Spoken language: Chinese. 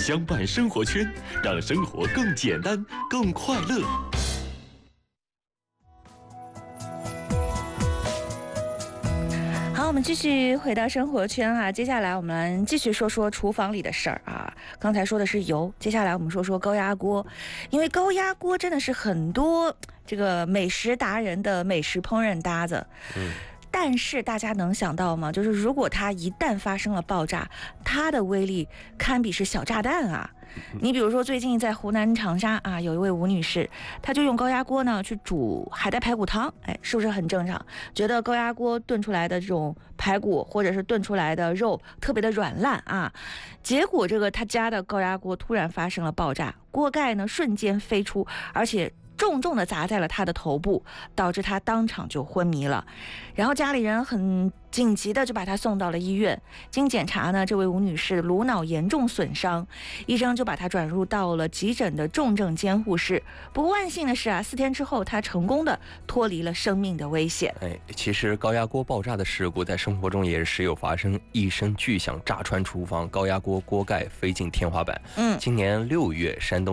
相伴生活圈，让生活更简单、更快乐。 好，我们继续回到生活圈哈。接下来我们继续说说厨房里的事儿啊。刚才说的是油，接下来我们说说高压锅，因为高压锅真的是很多这个美食达人的美食烹饪搭子。但是大家能想到吗？就是如果它一旦发生了爆炸，它的威力堪比是小炸弹啊！你比如说，最近在湖南长沙啊，有一位吴女士，她就用高压锅呢去煮海带排骨汤，哎，是不是很正常？觉得高压锅炖出来的这种排骨或者是炖出来的肉特别的软烂啊，结果这个她家的高压锅突然发生了爆炸，锅盖呢瞬间飞出，而且重重地砸在了他的头部，导致他当场就昏迷了。然后家里人很紧急的就把他送到了医院。经检查呢，这位吴女士颅脑严重损伤，医生就把她转入到了急诊的重症监护室。不过万幸的是啊，4天之后，她成功的脱离了生命的危险。 其实高压锅爆炸的事故在生活中也是时有发生，一声巨响炸穿厨房，高压锅锅盖飞进天花板。今年6月，山东